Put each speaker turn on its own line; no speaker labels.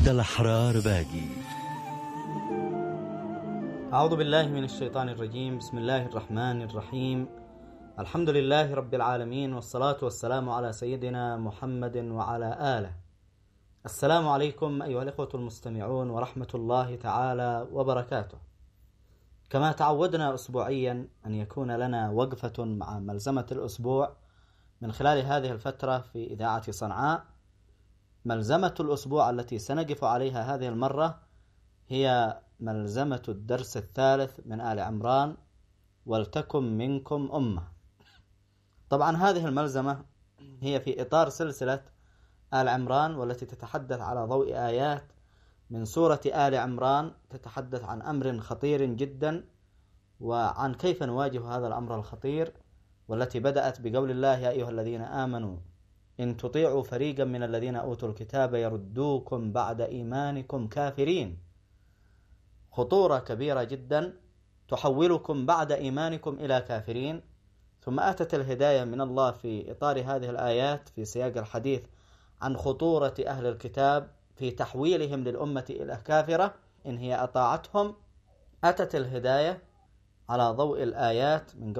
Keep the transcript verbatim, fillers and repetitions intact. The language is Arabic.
عبد الأحرار باقي.
أعوذ بالله من الشيطان الرجيم. بسم الله الرحمن الرحيم. الحمد لله رب العالمين، والصلاة والسلام على سيدنا محمد وعلى آله. السلام عليكم أيها الإخوة المستمعون ورحمة الله تعالى وبركاته. كما تعودنا أسبوعيا أن يكون لنا وقفة مع ملزمة الأسبوع من خلال هذه الفترة في إذاعة صنعاء. ملزمة الأسبوع التي سنقف عليها هذه المرة هي ملزمة الدرس الثالث من آل عمران، ولتكن منكم أمة. طبعا هذه الملزمة هي في إطار سلسلة آل عمران، والتي تتحدث على ضوء آيات من سورة آل عمران تتحدث عن أمر خطير جدا، وعن كيف نواجه هذا الأمر الخطير، والتي بدأت بقول الله: يا أيها الذين آمنوا إن تطيعوا فريقا من الذين أوتوا الكتاب يردوكم بعد إيمانكم كافرين. خطورة كبيرة جدا تحولكم بعد إيمانكم إلى كافرين. ثم أتت الهداية من الله في إطار هذه الآيات في سياق الحديث عن خطورة أهل الكتاب في تحويلهم للأمة إلى كافرة إن هي أطاعتهم. أتت الهداية على ضوء الآيات من